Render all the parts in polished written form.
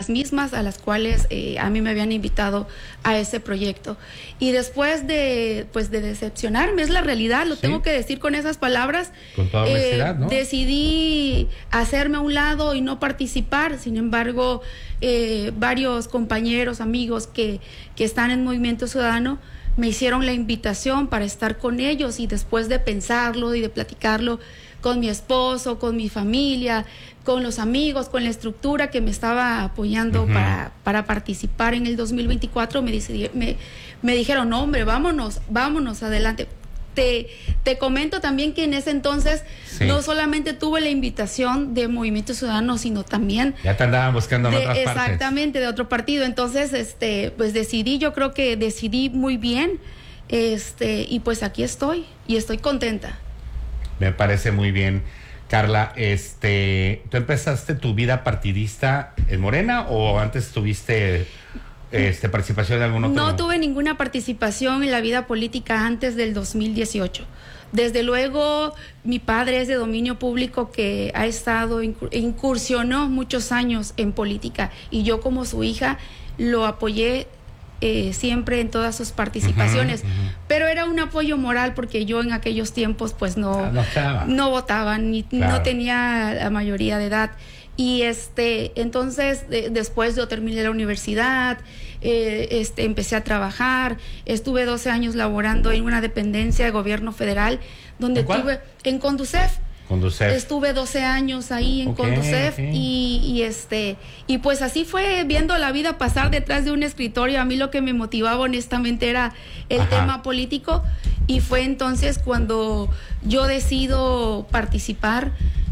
las mismas a las cuales a mí me habían invitado a ese proyecto. Y después de decepcionarme, es la realidad, lo tengo que decir con esas palabras. Con toda honestidad, ¿no? Decidí hacerme a un lado y no participar. Sin embargo, varios compañeros, amigos que están en Movimiento Ciudadano me hicieron la invitación para estar con ellos, y después de pensarlo y de platicarlo con mi esposo, con mi familia, con los amigos, con la estructura que me estaba apoyando para participar en el 2024, me dijeron, no, hombre, vámonos adelante. Te comento también que en ese entonces no solamente tuve la invitación de Movimiento Ciudadano, sino también... Ya te andaban buscando en otras partes. Exactamente, de otro partido. Entonces, pues yo creo que decidí muy bien, y pues aquí estoy, y estoy contenta. Me parece muy bien. Carla, ¿tú empezaste tu vida partidista en Morena o antes tuviste... participación de algún otro? No tuve ninguna participación en la vida política antes del 2018. Desde luego, mi padre es de dominio público, que ha estado, incursionó muchos años en política, y yo como su hija lo apoyé siempre en todas sus participaciones, pero era un apoyo moral, porque yo en aquellos tiempos pues no votaba, ni no tenía la mayoría de edad. Y entonces después yo terminé la universidad, empecé a trabajar, estuve 12 años laborando en una dependencia de gobierno federal, donde estuve en Conducef. Estuve 12 años ahí en Conducef, y pues así fue, viendo la vida pasar detrás de un escritorio. A mí lo que me motivaba honestamente era el tema político, y fue entonces cuando yo decido participar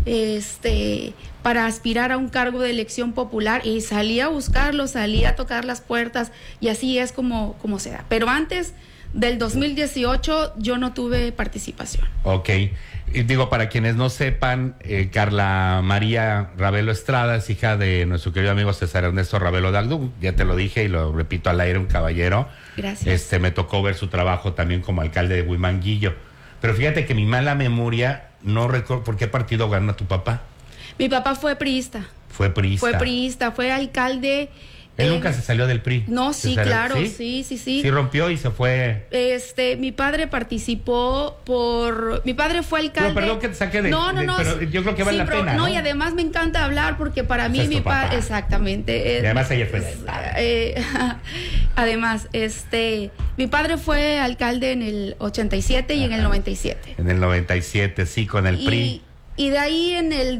para aspirar a un cargo de elección popular, y salí a buscarlo, salí a tocar las puertas, y así es como se da. Pero antes del 2018 yo no tuve participación. Ok. Y digo, para quienes no sepan, Carla María Ravelo Estrada es hija de nuestro querido amigo César Ernesto Ravelo Dagdu. Ya te lo dije y lo repito al aire, un caballero. Gracias. Me tocó ver su trabajo también como alcalde de Huimanguillo. Pero fíjate que mi mala memoria, no recuerdo por qué partido ganó tu papá. Mi papá fue priista. Fue alcalde. Él nunca se salió del PRI. No, sí, claro, sí. Sí rompió y se fue. Mi padre participó Mi padre fue alcalde. No, perdón que te saque de... No. Pero yo creo que vale la pena, ¿no? Y además me encanta hablar, porque para mí mi padre... Exactamente. Y además ella fue... además, mi padre fue alcalde en el 87 y en el 97. En el 97, sí, con el PRI. Y de ahí en el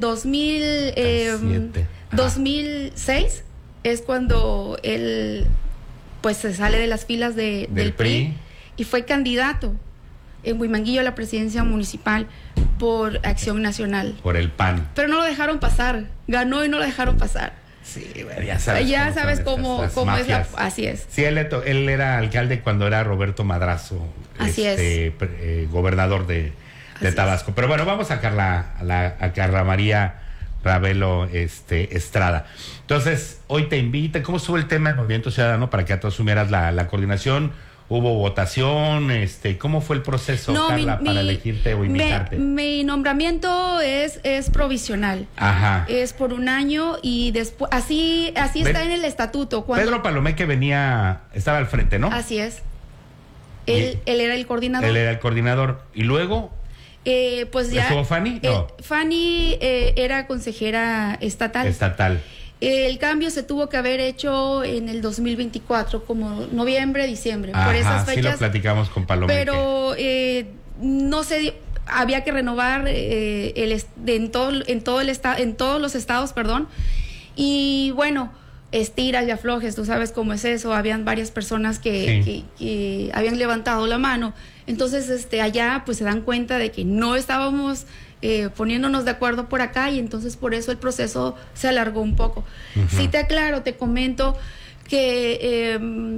2006... es cuando él pues se sale de las filas del PRI y fue candidato en Huimanguillo a la presidencia municipal por Acción Nacional. Por el PAN. Pero no lo dejaron pasar, ganó y no lo dejaron pasar. Sí, ya sabes. Ya sabes cómo es así es. Sí, él era alcalde cuando era Roberto Madrazo. Así es. Gobernador de Tabasco. Pero bueno, vamos a Carla María Ravelo Estrada. Entonces, hoy te invita. ¿Cómo estuvo el tema del Movimiento Ciudadano para que tú asumieras la coordinación? ¿Hubo votación? ¿Cómo fue el proceso, Carla, para elegirte o invitarte? Mi nombramiento es provisional. Ajá. Es por un año, y después así está en el estatuto. Pedro Palomé, que estaba al frente, ¿no? Así es. Él era el coordinador. Él era el coordinador. ¿Y luego? Pues ya. ¿Estuvo Fanny? No. Fanny era consejera estatal. El cambio se tuvo que haber hecho en el 2024, como noviembre, diciembre. Por esas fechas. Sí lo platicamos con Palomé. Pero no se había que renovar en todos los estados, perdón. Y bueno, estiras y aflojes, tú sabes cómo es eso. Habían varias personas que habían levantado la mano. Entonces, allá pues se dan cuenta de que no estábamos poniéndonos de acuerdo por acá, y entonces por eso el proceso se alargó un poco. Sí te comento que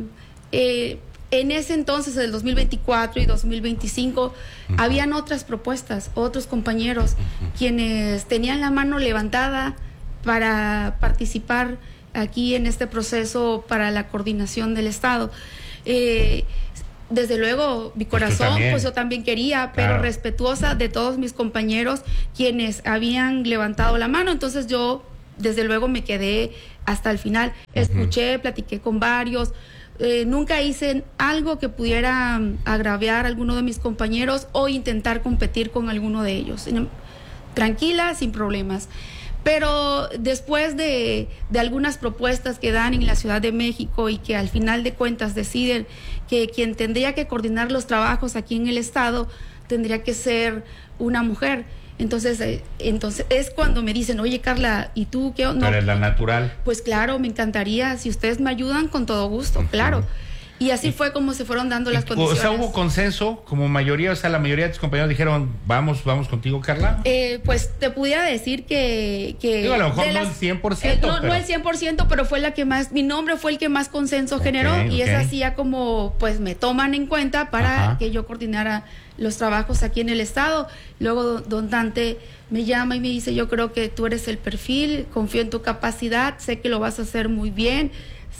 en ese entonces, el 2024 y 2025, habían otras propuestas, otros compañeros quienes tenían la mano levantada para participar aquí en este proceso para la coordinación del Estado. Desde luego, mi corazón, pues yo también quería, pero respetuosa de todos mis compañeros quienes habían levantado la mano. Entonces yo desde luego me quedé hasta el final. Escuché, platiqué con varios. Nunca hice algo que pudiera agraviar a alguno de mis compañeros o intentar competir con alguno de ellos. Tranquila, sin problemas. Pero después de algunas propuestas que dan en la Ciudad de México y que al final de cuentas deciden que quien tendría que coordinar los trabajos aquí en el Estado tendría que ser una mujer. Entonces es cuando me dicen, oye Carla, ¿y tú qué? No, ¿tú eres la natural? Pues claro, me encantaría, si ustedes me ayudan, con todo gusto, claro. Y así fue como se fueron dando las condiciones. O sea, ¿hubo consenso como mayoría? O sea, la mayoría de tus compañeros dijeron, vamos contigo, Carla. Pues te pudiera decir que digo, a lo mejor no el 100%. No el 100%, pero fue la que más, mi nombre fue el que más consenso generó, y es así ya como pues me toman en cuenta para que yo coordinara los trabajos aquí en el Estado. Luego don Dante me llama y me dice, yo creo que tú eres el perfil, confío en tu capacidad, sé que lo vas a hacer muy bien,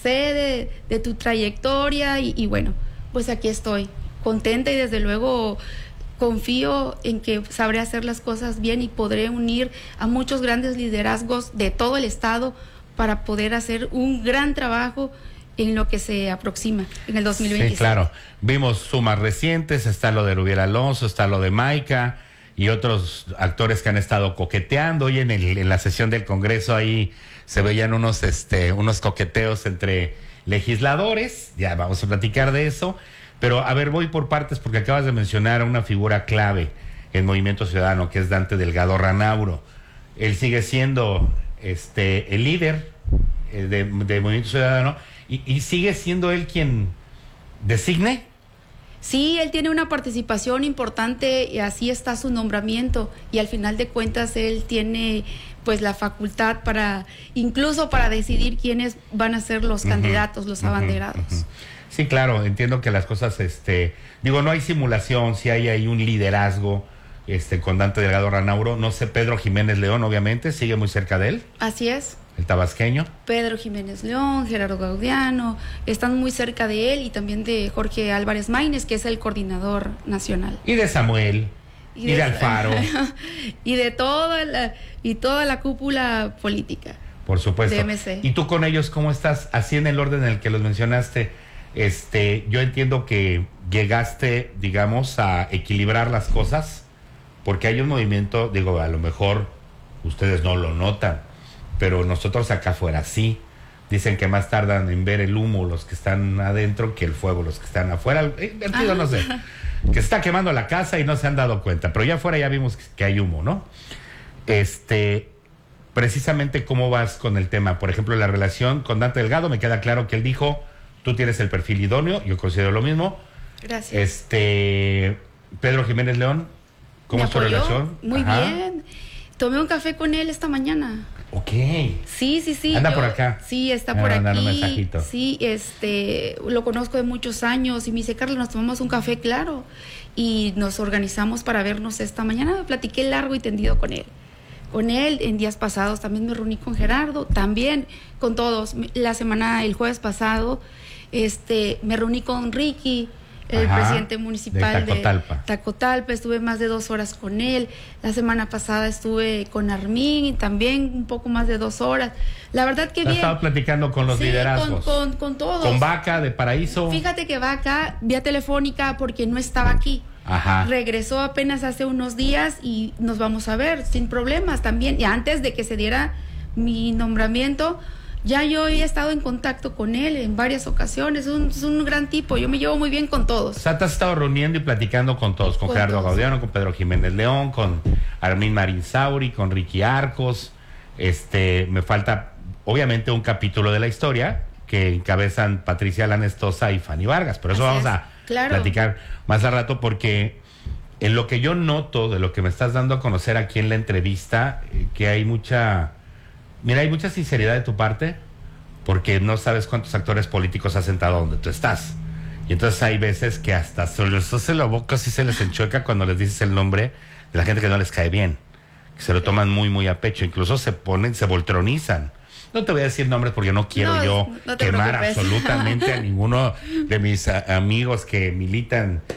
sé de tu trayectoria y bueno, pues aquí estoy, contenta y desde luego confío en que sabré hacer las cosas bien y podré unir a muchos grandes liderazgos de todo el Estado para poder hacer un gran trabajo en lo que se aproxima en el 2026. Sí, claro. Vimos sumas recientes, está lo de Rubiel Alonso, está lo de Maica y otros actores que han estado coqueteando. Hoy en la sesión del Congreso ahí se veían unos coqueteos entre legisladores, ya vamos a platicar de eso, pero a ver, voy por partes porque acabas de mencionar a una figura clave en Movimiento Ciudadano, que es Dante Delgado Ranauro. Él sigue siendo el líder de Movimiento Ciudadano y sigue siendo él quien designe. Sí, él tiene una participación importante y así está su nombramiento, y al final de cuentas él tiene pues la facultad incluso para decidir quiénes van a ser los candidatos, los abanderados. Sí, claro, entiendo que las cosas, no hay simulación, sí hay ahí un liderazgo con Dante Delgado Ranauro. No sé, Pedro Jiménez León, obviamente, sigue muy cerca de él. Así es. El tabasqueño. Pedro Jiménez León, Gerardo Gaudiano, están muy cerca de él, y también de Jorge Álvarez Maínez, que es el coordinador nacional. Y de Samuel, y de Alfaro. y de toda la cúpula política. Por supuesto. De MC. ¿Y tú con ellos cómo estás? Así en el orden en el que los mencionaste, yo entiendo que llegaste, digamos, a equilibrar las cosas, porque hay un movimiento, digo, a lo mejor ustedes no lo notan, pero nosotros acá afuera sí. Dicen que más tardan en ver el humo los que están adentro que el fuego los que están afuera. No sé. Que se está quemando la casa y no se han dado cuenta. Pero ya afuera ya vimos que hay humo, ¿no? Precisamente cómo vas con el tema. Por ejemplo, la relación con Dante Delgado, me queda claro que él dijo, tú tienes el perfil idóneo, yo considero lo mismo. Gracias. Pedro Jiménez León, ¿cómo es tu relación? Muy bien. Tomé un café con él esta mañana. Ok. Sí. Anda por acá. Sí, está por aquí. Un mensajito. Sí, lo conozco de muchos años y me dice, Carla, nos tomamos un café, claro. Y nos organizamos para vernos esta mañana. Platiqué largo y tendido con él. En días pasados también me reuní con Gerardo, también con todos. El jueves pasado, me reuní con Ricky, el presidente municipal de Tacotalpa. Estuve más de 2 horas con él. La semana pasada estuve con Armín y también un poco más de 2 horas. La verdad que bien. Has estado platicando con los liderazgos. Con todos. Con Vaca de Paraíso. Fíjate que Vaca, vía telefónica, porque no estaba aquí. Regresó apenas hace unos días y nos vamos a ver sin problemas también. Y antes de que se diera mi nombramiento, ya yo he estado en contacto con él en varias ocasiones. Es un gran tipo, yo me llevo muy bien con todos. O sea, te has estado reuniendo y platicando con todos, con Gerardo Gaudiano, con Pedro Jiménez León, con Armín Marinsauri, con Ricky Arcos. Me falta, obviamente, un capítulo de la historia que encabezan Patricia Lanestosa y Fanny Vargas. Pero eso vamos a platicar más al rato, porque en lo que yo noto de lo que me estás dando a conocer aquí en la entrevista, que hay mucha sinceridad de tu parte, porque no sabes cuántos actores políticos has sentado donde tú estás. Y entonces hay veces que hasta se les hace la boca, así se les enchueca cuando les dices el nombre de la gente que no les cae bien, que se lo toman muy, muy a pecho. Incluso se voltronizan. No te voy a decir nombres porque no quiero no quemar preocupes. absolutamente a ninguno de mis amigos que militan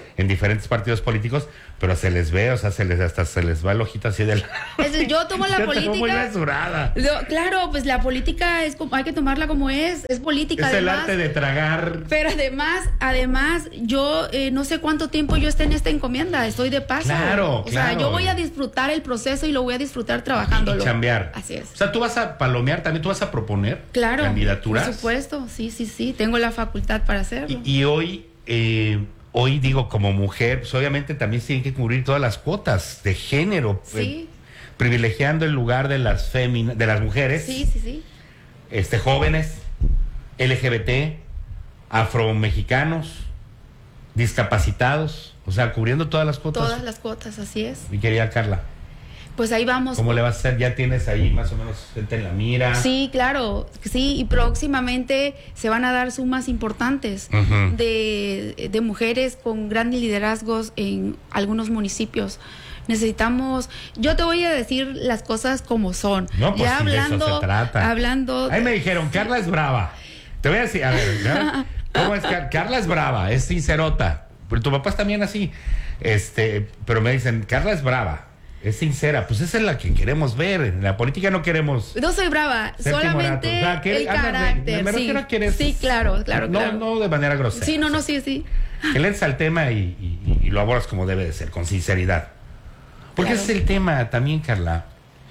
en diferentes partidos políticos, pero se les ve, o sea, hasta se les va el ojito así del... Yo tomo la política... muy mesurada. Claro, pues la política hay que tomarla como es política. Es además, el arte de tragar. Pero además, yo no sé cuánto tiempo yo esté en esta encomienda, estoy de paso. Claro, O sea, yo voy a disfrutar el proceso y lo voy a disfrutar trabajándolo. Y chambear. Así es. O sea, tú vas a palomear también, tú vas a proponer candidaturas. Por supuesto, sí, tengo la facultad para hacerlo. Y hoy digo, como mujer, pues obviamente también se tienen que cubrir todas las cuotas de género, sí. Privilegiando el lugar de las mujeres, sí, jóvenes, LGBT, afromexicanos, discapacitados, o sea, cubriendo todas las cuotas. Todas las cuotas, así es. Mi querida Carla. Pues ahí vamos. ¿Cómo le vas a hacer? ¿Ya tienes ahí más o menos gente en la mira? Sí, claro, sí, y próximamente se van a dar sumas importantes de mujeres con grandes liderazgos en algunos municipios. Necesitamos, yo te voy a decir las cosas como son. No, pues ya sí, hablando, de eso se trata. Ahí me dijeron, Carla es brava. Te voy a decir, a ver, ¿no? ¿Cómo es? Carla es brava, es sincerota. Pero tu papá es también así. Pero me dicen, Carla es brava. Es sincera, pues esa es la que queremos ver. En la política no queremos. No soy brava, solamente el carácter. Me refiero a que eres. Sí, claro. No de manera grosera. Sí, sí. Que le entres al tema y lo abordas como debe de ser, con sinceridad. Porque ese es el tema también, Carla.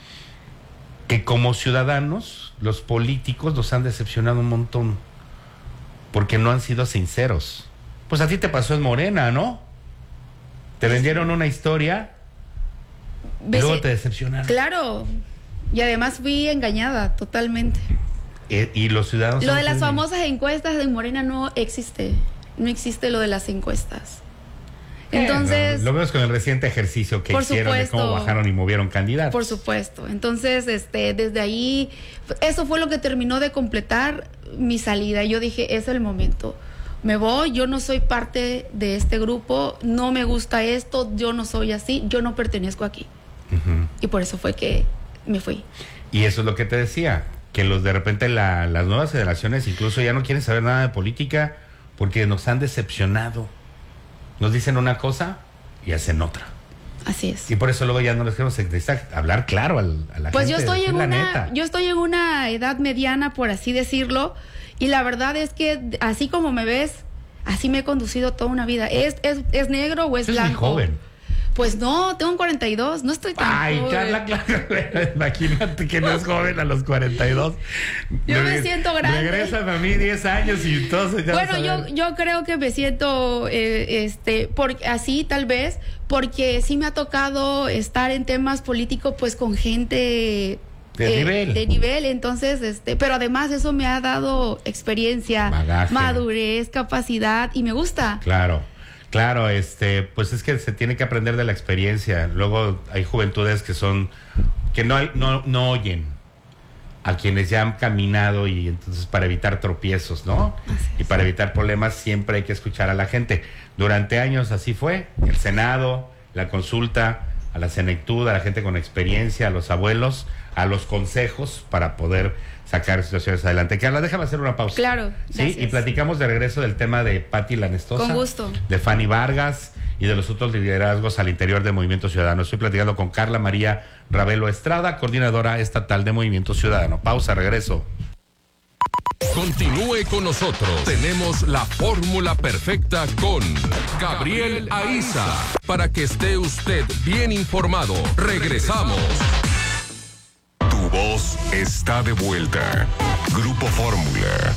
Que como ciudadanos, los políticos nos han decepcionado un montón. Porque no han sido sinceros. Pues a ti te pasó en Morena, ¿no? Te vendieron una historia. Y luego te decepcionaron. Claro, y además fui engañada totalmente. Y los ciudadanos... Lo de las famosas encuestas de Morena no existe lo de las encuestas. Entonces... lo vemos con el reciente ejercicio que hicieron de cómo bajaron y movieron candidatos. Por supuesto. Entonces, desde ahí, eso fue lo que terminó de completar mi salida. Yo dije, es el momento. Me voy, yo no soy parte de este grupo, no me gusta esto, yo no soy así, yo no pertenezco aquí. Y por eso fue que me fui. Y eso es lo que te decía, que de repente las nuevas generaciones incluso ya no quieren saber nada de política porque nos han decepcionado. Nos dicen una cosa y hacen otra. Así es. Y por eso luego ya no les queremos hablar claro a la gente. Pues yo estoy en una edad mediana, por así decirlo, y la verdad es que así como me ves, así me he conducido toda una vida. ¿Es negro o es blanco? Es muy joven. Pues no, tengo 42, no estoy tan joven. Carla, claro, imagínate que no es joven a los 42. Yo me siento grande. Regrésame a mí 10 años y entonces ya. Bueno, yo creo que me siento así tal vez, porque sí me ha tocado estar en temas políticos pues con gente de nivel, entonces, pero además eso me ha dado experiencia, bagaje, madurez, capacidad, y me gusta. Claro, pues es que se tiene que aprender de la experiencia. Luego hay juventudes que no oyen a quienes ya han caminado, y entonces para evitar tropiezos, ¿no? Y para evitar problemas siempre hay que escuchar a la gente. Durante años así fue, el Senado, la consulta, a la senectud, a la gente con experiencia, a los abuelos, a los consejos para poder sacar situaciones adelante. Carla, déjame hacer una pausa. Claro, sí, y platicamos de regreso del tema de Patti Lanestosa. Con gusto. De Fanny Vargas y de los otros liderazgos al interior de Movimiento Ciudadano. Estoy platicando con Carla María Ravelo Estrada, coordinadora estatal de Movimiento Ciudadano. Pausa, regreso. Continúe con nosotros. Tenemos la fórmula perfecta con Gabriel Aiza. Para que esté usted bien informado. Regresamos. Tu voz está de vuelta. Grupo Fórmula.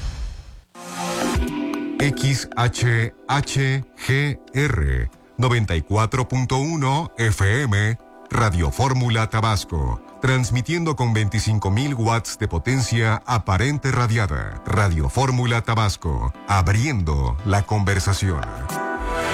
XHHGR 94.1 FM Radio Fórmula Tabasco. Transmitiendo con 25,000 watts de potencia aparente radiada. Radio Fórmula Tabasco. Abriendo la conversación.